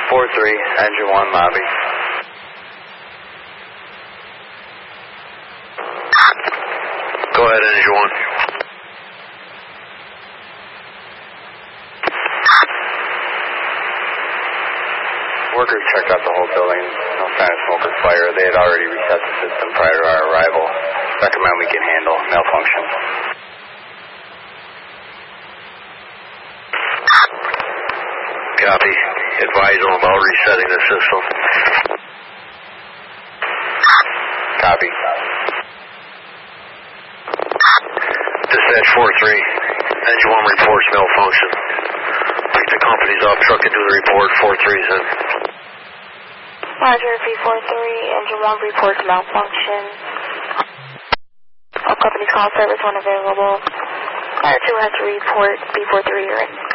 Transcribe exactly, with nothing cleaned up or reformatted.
four three, engine one lobby. Go ahead, engine one. Workers checked out the whole building. No sign of smoke or fire. They had already reset the system prior to our arrival. Recommend we can handle malfunction. Copy. Advise them about resetting the system. Copy. Dispatch four three. Engine one reports malfunction. Pick the company's off truck and do the report. four three's in. Roger, B four three, engine one reports malfunction. All companies call service when available. Fire two has to report B four three, you're in.